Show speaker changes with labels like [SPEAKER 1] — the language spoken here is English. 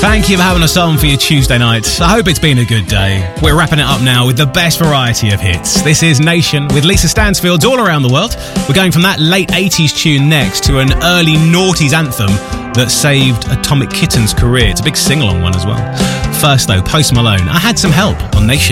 [SPEAKER 1] Thank you for having us on for your Tuesday night. I hope it's been a good day. We're wrapping it up now with the best variety of hits. This is Nation with Lisa Stansfield all around the world. We're going from that late 80s tune next to an early noughties anthem that saved Atomic Kitten's career. It's a big sing-along one as well. First though, Post Malone, I Had Some Help on Nation.